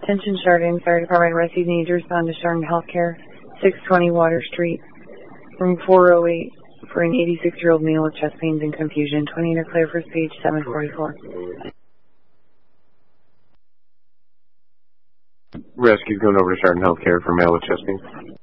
Attention Chardon Fire Department, rescue needs to respond to Chardon Healthcare, 620 Water Street, room 408, for an 86-year-old male with chest pains and confusion. 20 clear first page, 744. Rescue's going over to Chardon Healthcare for male with chest pains.